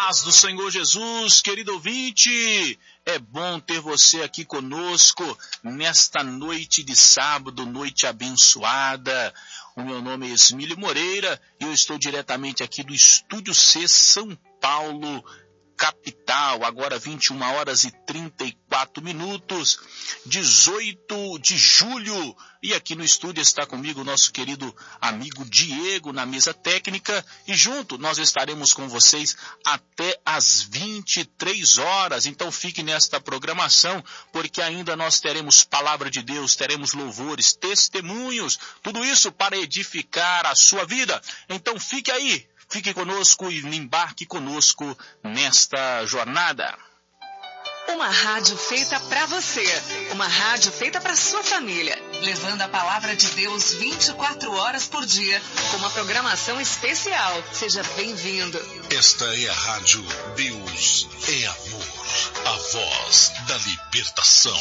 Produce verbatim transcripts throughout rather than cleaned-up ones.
paz do Senhor Jesus, querido ouvinte, é bom ter você aqui conosco nesta noite de sábado, noite abençoada. O meu nome é Esmílio Moreira e eu estou diretamente aqui do Estúdio C, São Paulo, capital, agora vinte e uma horas e trinta e quatro minutos, dezoito de julho, e aqui no estúdio está comigo o nosso querido amigo Diego na mesa técnica, e junto nós estaremos com vocês até às vinte e três horas, então fique nesta programação, porque ainda nós teremos palavra de Deus, teremos louvores, testemunhos, tudo isso para edificar a sua vida, então fique aí. Fique conosco e embarque conosco nesta jornada. Uma rádio feita para você, uma rádio feita para sua família, levando a palavra de Deus vinte e quatro horas por dia, com uma programação especial. Seja bem-vindo. Esta é a rádio Deus é Amor, a voz da libertação.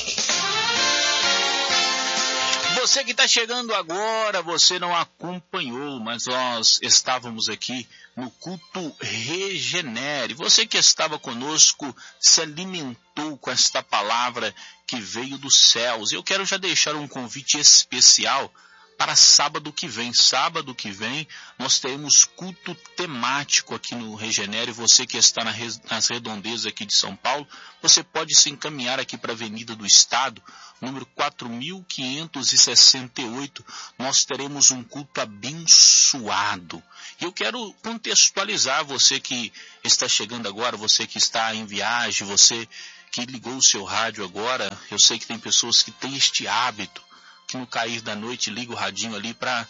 Você que está chegando agora, você não acompanhou, mas nós estávamos aqui no culto Regenere. Você que estava conosco se alimentou com esta palavra que veio dos céus. Eu quero já deixar um convite especial para sábado que vem. Sábado que vem nós teremos culto temático aqui no Regenere. Você que está nas redondezas aqui de São Paulo, você pode se encaminhar aqui para a Avenida do Estado, número quatro mil quinhentos e sessenta e oito. Nós teremos um culto abençoado. E eu quero contextualizar você que está chegando agora, você que está em viagem, você que ligou o seu rádio agora. Eu sei que tem pessoas que têm este hábito, que no cair da noite liga o radinho ali para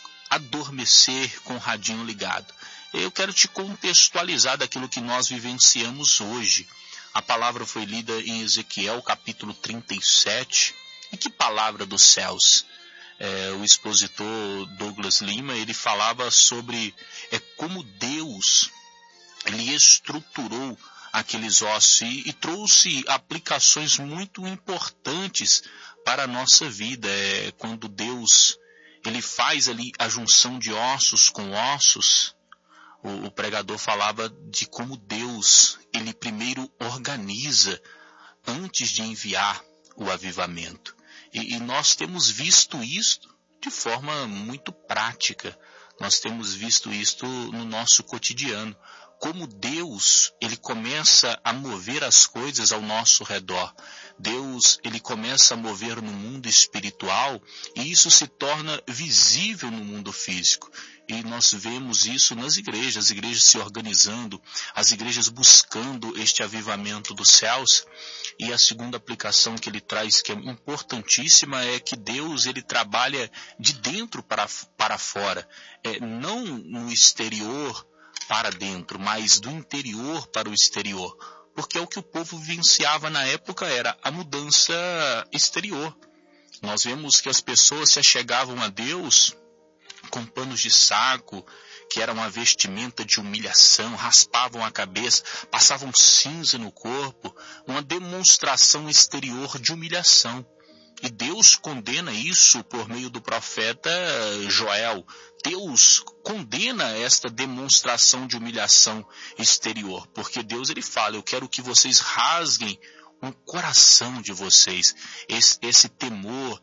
adormecer com o radinho ligado. Eu quero te contextualizar daquilo que nós vivenciamos hoje. A palavra foi lida em Ezequiel, capítulo trinta e sete. E que palavra dos céus! É, o expositor Douglas Lima, ele falava sobre é, como Deus ele estruturou aqueles ossos e, e trouxe aplicações muito importantes para a nossa vida. É, quando Deus ele faz ali a junção de ossos com ossos, o, o pregador falava de como Deus ele primeiro organiza antes de enviar o avivamento. E, e nós temos visto isto de forma muito prática. Nós temos visto isto no nosso cotidiano. Como Deus, ele começa a mover as coisas ao nosso redor. Deus, ele começa a mover no mundo espiritual e isso se torna visível no mundo físico. E nós vemos isso nas igrejas, as igrejas se organizando, as igrejas buscando este avivamento dos céus. E a segunda aplicação que ele traz, que é importantíssima, é que Deus ele trabalha de dentro para, para fora, é, não no exterior para dentro, mas do interior para o exterior. Porque é o que o povo vivenciava na época, era a mudança exterior. Nós vemos que as pessoas se achegavam a Deus com panos de saco, que era uma vestimenta de humilhação, raspavam a cabeça, passavam cinza no corpo, uma demonstração exterior de humilhação. E Deus condena isso por meio do profeta Joel. Deus condena esta demonstração de humilhação exterior, porque Deus ele fala, eu quero que vocês rasguem o coração de vocês, esse, esse temor,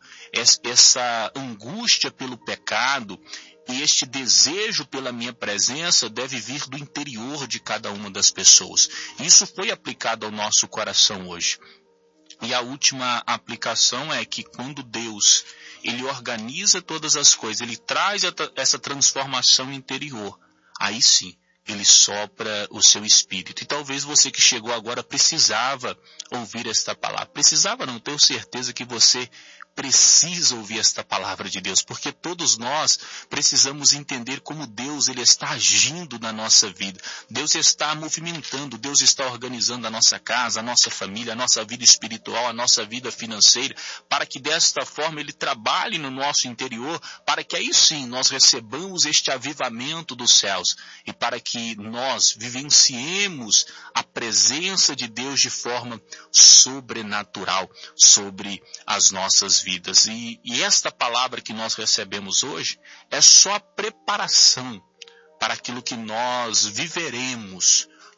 essa angústia pelo pecado e este desejo pela minha presença deve vir do interior de cada uma das pessoas. Isso foi aplicado ao nosso coração hoje. E a última aplicação é que quando Deus ele organiza todas as coisas, ele traz essa transformação interior, aí sim, ele sopra o seu espírito. E talvez você que chegou agora precisava ouvir esta palavra. Precisava não, tenho certeza que você precisa ouvir esta palavra de Deus, porque todos nós precisamos entender como Deus ele está agindo na nossa vida. Deus está movimentando, Deus está organizando a nossa casa, a nossa família, a nossa vida espiritual, a nossa vida financeira, para que desta forma ele trabalhe no nosso interior, para que aí sim nós recebamos este avivamento dos céus e para que nós vivenciemos a presença de Deus de forma sobrenatural sobre as nossas vidas. E, e esta palavra que nós recebemos hoje é só a preparação para aquilo que nós viveremos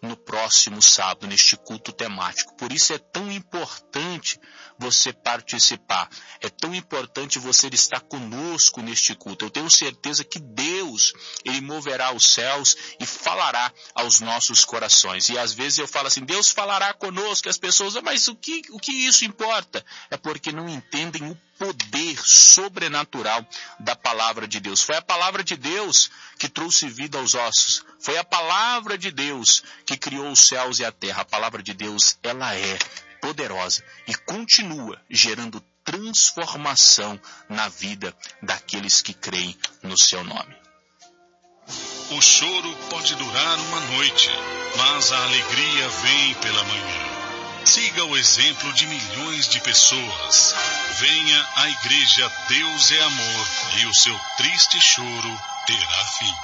no próximo sábado, neste culto temático. Por isso é tão importante você participar, é tão importante você estar conosco neste culto. Eu tenho certeza que Deus, Ele moverá os céus e falará aos nossos corações. E às vezes eu falo assim, Deus falará conosco, e as pessoas, mas o que, o que isso importa? É porque não entendem o poder sobrenatural da palavra de Deus. Foi a palavra de Deus que trouxe vida aos ossos. Foi a palavra de Deus que criou os céus e a terra. A palavra de Deus, ela é poderosa e continua gerando transformação na vida daqueles que creem no seu nome. O choro pode durar uma noite, mas a alegria vem pela manhã. Siga o exemplo de milhões de pessoas. Venha à igreja Deus é Amor e o seu triste choro terá fim.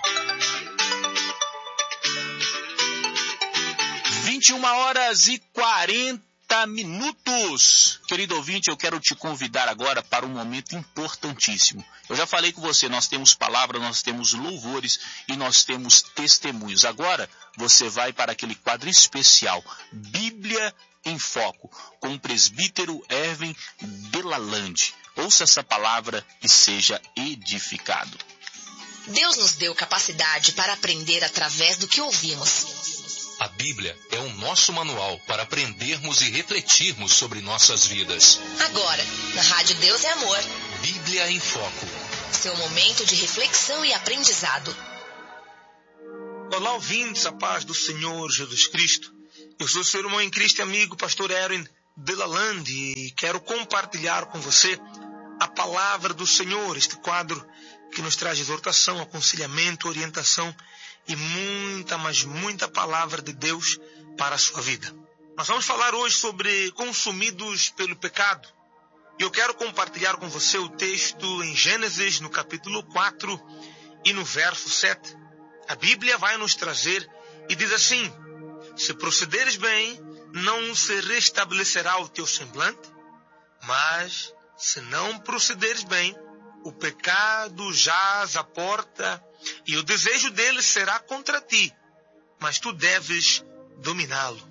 vinte e uma horas e quarenta minutos. Querido ouvinte, eu quero te convidar agora para um momento importantíssimo. Eu já falei com você, nós temos palavras, nós temos louvores e nós temos testemunhos. Agora você vai para aquele quadro especial, Bíblia em Foco, com o presbítero Erwin Delalande. Ouça essa palavra e seja edificado. Deus nos deu capacidade para aprender através do que ouvimos. A Bíblia é o nosso manual para aprendermos e refletirmos sobre nossas vidas. Agora, na Rádio Deus é Amor. Bíblia em Foco. Seu momento de reflexão e aprendizado. Olá, ouvintes, a paz do Senhor Jesus Cristo. Eu sou seu irmão em Cristo e amigo, pastor Erwin Delalande, e quero compartilhar com você a palavra do Senhor, este quadro que nos traz exortação, aconselhamento, orientação e muita, mas muita palavra de Deus para a sua vida. Nós vamos falar hoje sobre consumidos pelo pecado. E eu quero compartilhar com você o texto em Gênesis, no capítulo quatro e no verso sete. A Bíblia vai nos trazer e diz assim: se procederes bem, não se restabelecerá o teu semblante, mas se não procederes bem, o pecado jaz à porta e o desejo dele será contra ti, mas tu deves dominá-lo.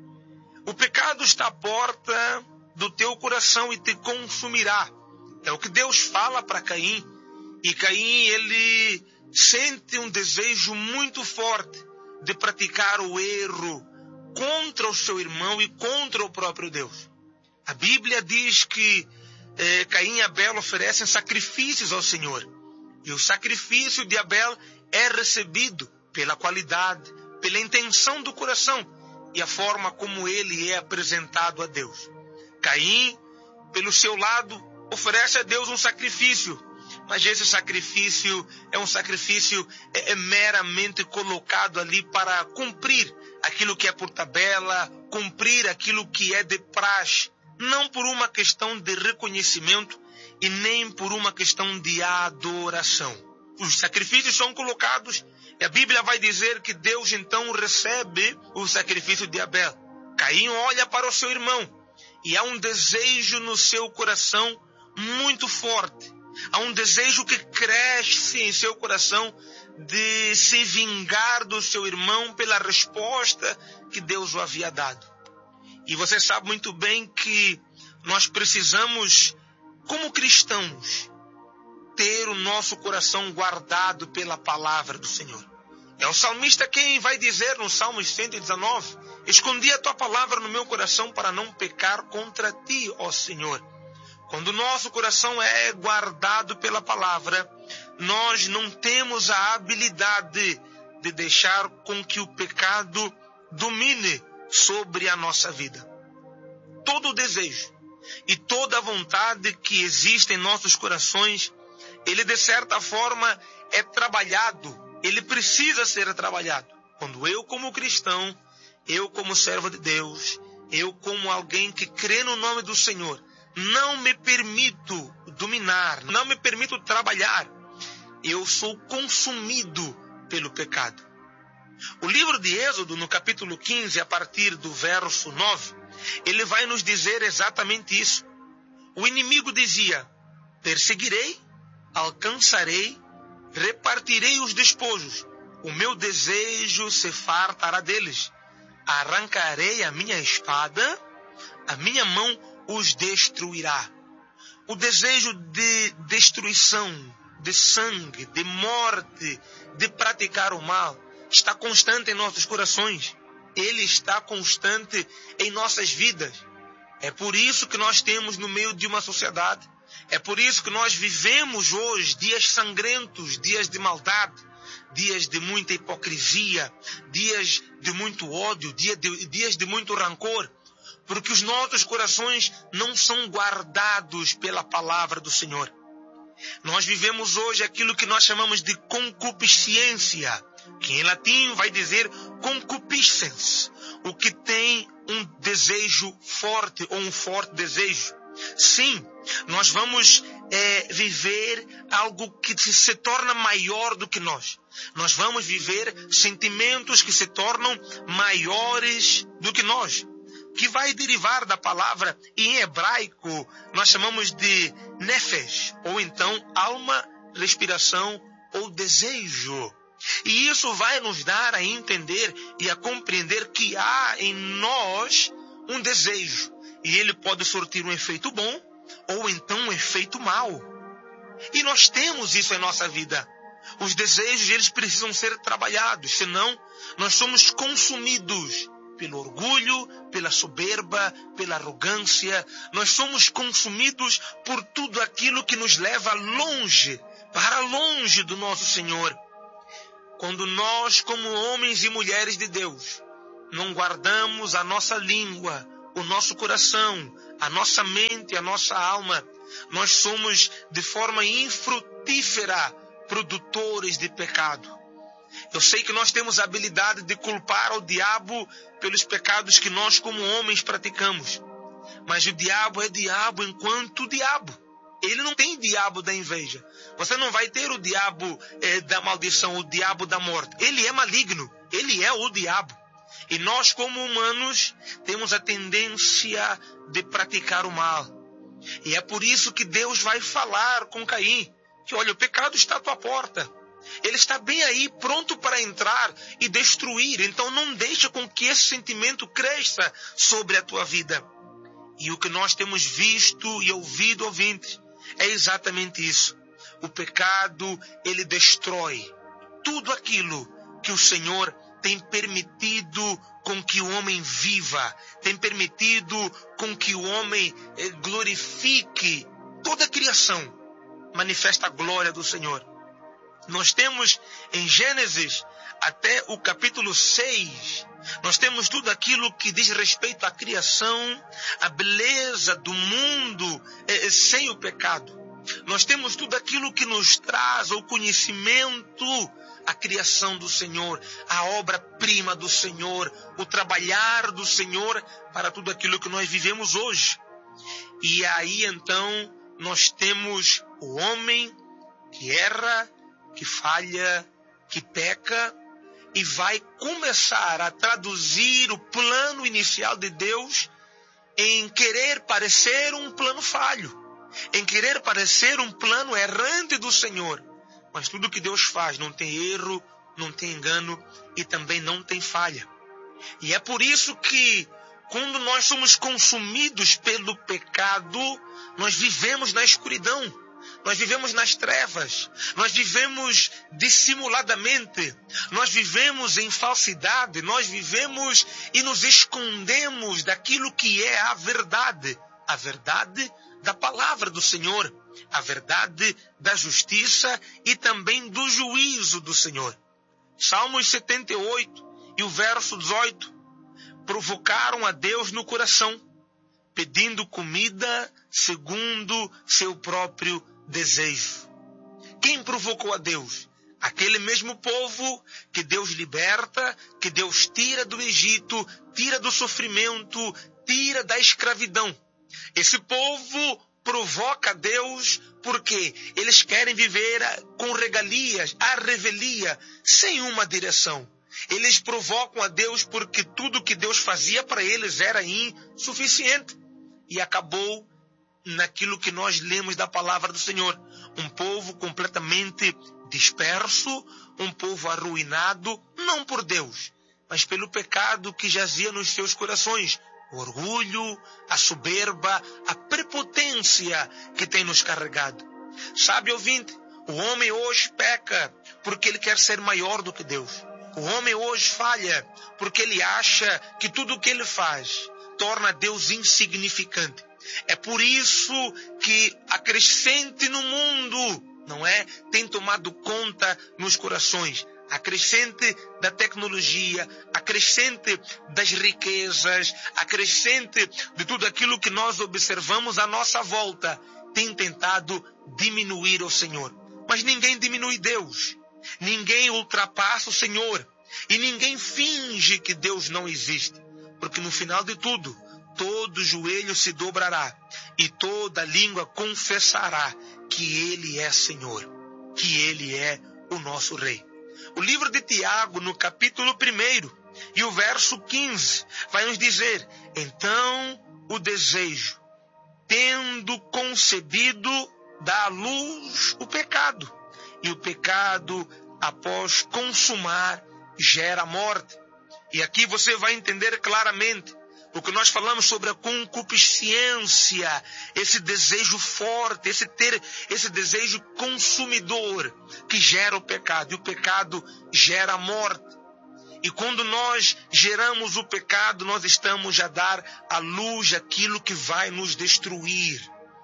O pecado está à porta do teu coração e te consumirá. É o que Deus fala para Caim. E Caim, ele sente um desejo muito forte de praticar o erro contra o seu irmão e contra o próprio Deus. A Bíblia diz que eh, Caim e Abel oferecem sacrifícios ao Senhor. E o sacrifício de Abel é recebido pela qualidade, pela intenção do coração e a forma como ele é apresentado a Deus. Caim, pelo seu lado, oferece a Deus um sacrifício, mas esse sacrifício é um sacrifício é, é meramente colocado ali para cumprir aquilo que é por tabela, cumprir aquilo que é de praxe, não por uma questão de reconhecimento e nem por uma questão de adoração. Os sacrifícios são colocados e a Bíblia vai dizer que Deus então recebe o sacrifício de Abel. Caim olha para o seu irmão e há um desejo no seu coração muito forte. Há um desejo que cresce em seu coração de se vingar do seu irmão pela resposta que Deus o havia dado. E você sabe muito bem que nós precisamos, como cristãos, ter o nosso coração guardado pela palavra do Senhor. É o salmista quem vai dizer no Salmo cento e dezenove: escondi a tua palavra no meu coração para não pecar contra ti, ó Senhor. Quando o nosso coração é guardado pela palavra, nós não temos a habilidade de deixar com que o pecado domine sobre a nossa vida. Todo o desejo e toda a vontade que existe em nossos corações, ele de certa forma é trabalhado, ele precisa ser trabalhado. Quando eu como cristão, eu como servo de Deus, eu como alguém que crê no nome do Senhor, não me permito dominar, não me permito trabalhar, eu sou consumido pelo pecado. O livro de Êxodo, no capítulo quinze, a partir do verso nove, ele vai nos dizer exatamente isso. O inimigo dizia: perseguirei, alcançarei, repartirei os despojos, o meu desejo se fartará deles. Arrancarei a minha espada, a minha mão os destruirá. O desejo de destruição, de sangue, de morte, de praticar o mal, está constante em nossos corações. Ele está constante em nossas vidas. É por isso que nós temos no meio de uma sociedade, é por isso que nós vivemos hoje dias sangrentos, dias de maldade, dias de muita hipocrisia, dias de muito ódio, dias de, dias de muito rancor, porque os nossos corações não são guardados pela palavra do Senhor. Nós vivemos hoje aquilo que nós chamamos de concupiscência, que em latim vai dizer concupiscens, o que tem um desejo forte ou um forte desejo. Sim, nós vamos é, viver algo que se torna maior do que nós. Nós vamos viver sentimentos que se tornam maiores do que nós, que vai derivar da palavra, em hebraico nós chamamos de nefesh, ou então alma, respiração ou desejo. E isso vai nos dar a entender e a compreender que há em nós um desejo. E ele pode surtir um efeito bom ou então um efeito mau. E nós temos isso em nossa vida. Os desejos, eles precisam ser trabalhados, senão nós somos consumidos pelo orgulho, pela soberba, pela arrogância. Nós somos consumidos por tudo aquilo que nos leva longe, para longe do nosso Senhor. Quando nós, como homens e mulheres de Deus, não guardamos a nossa língua, o nosso coração, a nossa mente, a nossa alma, nós somos de forma infrutífera produtores de pecado. Eu sei que nós temos a habilidade de culpar o diabo pelos pecados que nós como homens praticamos. Mas o diabo é diabo enquanto diabo. Ele não tem diabo da inveja. Você não vai ter o diabo é, da maldição, o diabo da morte. Ele é maligno. Ele é o diabo. E nós, como humanos, temos a tendência de praticar o mal. E é por isso que Deus vai falar com Caim, que olha, o pecado está à tua porta. Ele está bem aí, pronto para entrar e destruir. Então não deixa com que esse sentimento cresça sobre a tua vida. E o que nós temos visto e ouvido, ouvintes, é exatamente isso. O pecado, ele destrói tudo aquilo que o Senhor tem permitido com que o homem viva, tem permitido com que o homem glorifique. Toda a criação manifesta a glória do Senhor. Nós temos em Gênesis até o capítulo seis, nós temos tudo aquilo que diz respeito à criação, à beleza do mundo é, sem o pecado. Nós temos tudo aquilo que nos traz o conhecimento, a criação do Senhor, a obra-prima do Senhor, o trabalhar do Senhor para tudo aquilo que nós vivemos hoje. E aí então nós temos o homem que erra, que falha, que peca e vai começar a traduzir o plano inicial de Deus em querer parecer um plano falho, em querer parecer um plano errante do Senhor. Mas tudo que Deus faz não tem erro, não tem engano e também não tem falha. E é por isso que quando nós somos consumidos pelo pecado, nós vivemos na escuridão. Nós vivemos nas trevas, nós vivemos dissimuladamente, nós vivemos em falsidade, nós vivemos e nos escondemos daquilo que é a verdade, a verdade da palavra do Senhor, a verdade da justiça e também do juízo do Senhor. Salmos setenta e oito e o verso dezoito, provocaram a Deus no coração, pedindo comida segundo seu próprio desejo. Quem provocou a Deus? Aquele mesmo povo que Deus liberta, que Deus tira do Egito, tira do sofrimento, tira da escravidão. Esse povo provoca a Deus porque eles querem viver com regalias, à revelia, sem uma direção. Eles provocam a Deus porque tudo que Deus fazia para eles era insuficiente. E acabou naquilo que nós lemos da palavra do Senhor, um povo completamente disperso, um povo arruinado, não por Deus, mas pelo pecado que jazia nos seus corações, o orgulho, a soberba, a prepotência que tem nos carregado. Sabe, ouvinte, o homem hoje peca porque ele quer ser maior do que Deus. O homem hoje falha porque ele acha que tudo o que ele faz torna Deus insignificante. É por isso que a crescente no mundo, não é, tem tomado conta nos corações. A crescente da tecnologia, a crescente das riquezas, a crescente de tudo aquilo que nós observamos à nossa volta, tem tentado diminuir o Senhor. Mas ninguém diminui Deus. Ninguém ultrapassa o Senhor. E ninguém finge que Deus não existe. Porque no final de tudo, todo joelho se dobrará e toda língua confessará que Ele é Senhor, que Ele é o nosso Rei. O livro de Tiago, no capítulo primeiro e o verso quinze, vai nos dizer: então o desejo, tendo concebido, dá à luz o pecado, e o pecado, após consumar, gera morte. E aqui você vai entender claramente o que nós falamos sobre a concupiscência, esse desejo forte, esse ter, esse desejo consumidor que gera o pecado. E o pecado gera a morte. E quando nós geramos o pecado, nós estamos a dar à luz aquilo que vai nos destruir.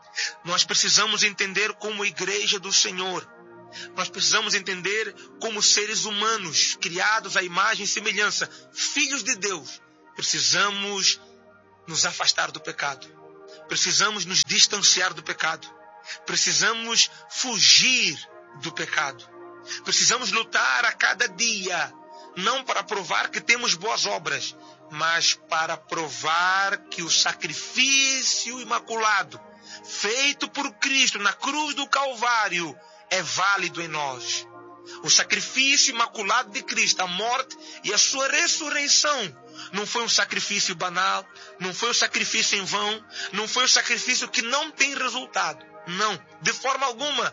Nós precisamos entender como igreja do Senhor. Nós precisamos entender como seres humanos, criados à imagem e semelhança, filhos de Deus. Precisamos nos afastar do pecado. Precisamos nos distanciar do pecado. Precisamos fugir do pecado. Precisamos lutar a cada dia, não para provar que temos boas obras, mas para provar que o sacrifício imaculado, feito por Cristo na cruz do Calvário, é válido em nós. O sacrifício imaculado de Cristo, a morte e a sua ressurreição, não foi um sacrifício banal, não foi um sacrifício em vão, não foi um sacrifício que não tem resultado. Não, de forma alguma.